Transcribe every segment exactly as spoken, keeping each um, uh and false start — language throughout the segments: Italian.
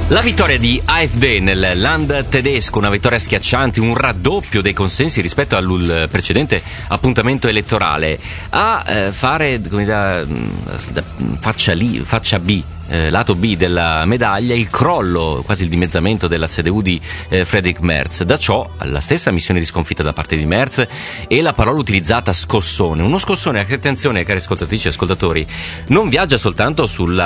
La vittoria di AfD nel Land tedesco, una vittoria schiacciante, un raddoppio dei consensi rispetto al precedente appuntamento elettorale, a eh, fare come da, da faccia, lì, faccia B, eh, lato B della medaglia, il crollo, quasi il dimezzamento della C D U di eh, Friedrich Merz. Da ciò alla stessa missione di sconfitta da parte di Merz e la parola utilizzata scossone. Uno scossone che, attenzione cari ascoltatrici e ascoltatori, non viaggia soltanto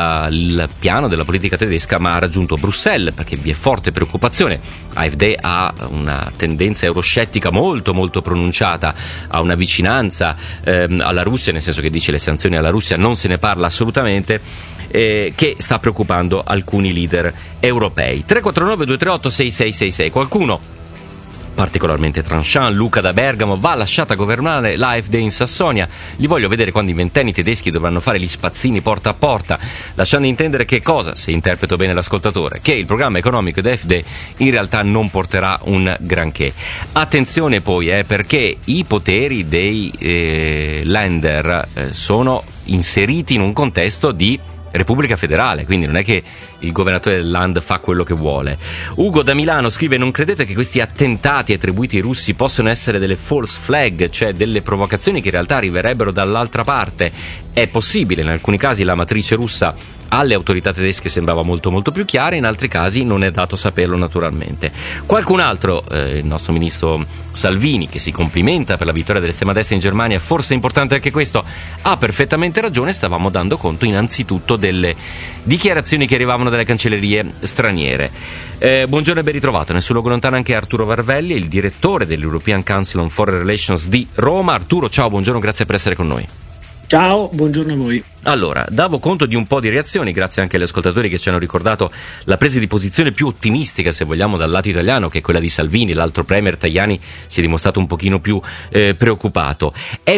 sul piano della politica tedesca, ma ha raggiunto Bruxelles, perché vi è forte preoccupazione. AfD ha una tendenza euroscettica molto molto pronunciata, ha una vicinanza ehm, alla Russia, nel senso che dice le sanzioni alla Russia non se ne parla assolutamente, eh, che sta preoccupando alcuni leader europei. tre quattro nove due tre otto sei sei sei sei. Qualcuno particolarmente tranchant, Luca da Bergamo: va lasciata governare l'AfD in Sassonia, li voglio vedere quando i ventenni tedeschi dovranno fare gli spazzini porta a porta, lasciando intendere che cosa, se interpreto bene l'ascoltatore, che il programma economico di AfD in realtà non porterà un granché. Attenzione poi eh, perché i poteri dei eh, Länder eh, sono inseriti in un contesto di Repubblica federale, quindi non è che il governatore del Land fa quello che vuole. Ugo da Milano scrive: non credete che questi attentati attribuiti ai russi possano essere delle false flag, cioè delle provocazioni che in realtà arriverebbero dall'altra parte? È possibile, in alcuni casi la matrice russa alle autorità tedesche sembrava molto molto più chiara, in altri casi non è dato saperlo naturalmente. Qualcun altro, eh, il nostro ministro Salvini, che si complimenta per la vittoria dell'estrema destra in Germania, forse è importante anche questo, ha perfettamente ragione, stavamo dando conto innanzitutto delle dichiarazioni che arrivavano dalle cancellerie straniere. Eh, buongiorno e ben ritrovato, nel suo luogo lontano anche Arturo Varvelli, il direttore dell'European Council on Foreign Relations di Roma. Arturo, ciao, buongiorno, grazie per essere con noi. Ciao, buongiorno a voi. Allora, davo conto di un po' di reazioni, grazie anche agli ascoltatori che ci hanno ricordato la presa di posizione più ottimistica, se vogliamo, dal lato italiano, che è quella di Salvini. L'altro premier Tajani si è dimostrato un pochino più eh, preoccupato. È